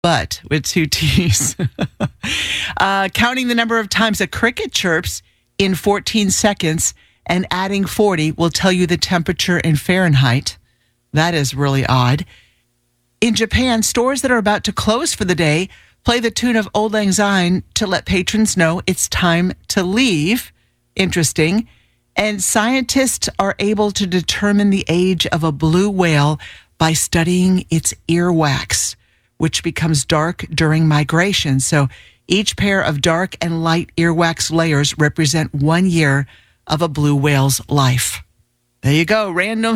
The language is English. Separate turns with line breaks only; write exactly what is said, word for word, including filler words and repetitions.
but with two T's. uh, counting the number of times a cricket chirps in fourteen seconds and adding forty will tell you the temperature in Fahrenheit. That is really odd. In Japan, stores that are about to close for the day play the tune of Auld Lang Syne to let patrons know it's time to leave. Interesting. And scientists are able to determine the age of a blue whale by studying its earwax, which becomes dark during migration. So each pair of dark and light earwax layers represent one year of a blue whale's life. There you go. Random